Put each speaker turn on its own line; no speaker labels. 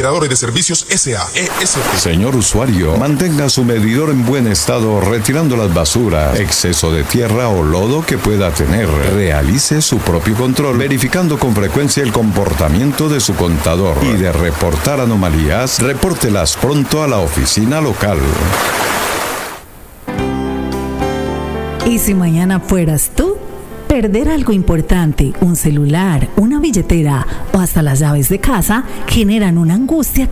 Operadores de Servicios S.A. ESP.
Señor usuario, mantenga su medidor en buen estado retirando las basuras, exceso de tierra o lodo que pueda tener. Realice su propio control, verificando con frecuencia el comportamiento de su contador. Y de reportar anomalías, repórtelas pronto a la oficina local.
¿Y si mañana fueras tú? Perder algo importante, un celular, una billetera o hasta las llaves de casa generan una angustia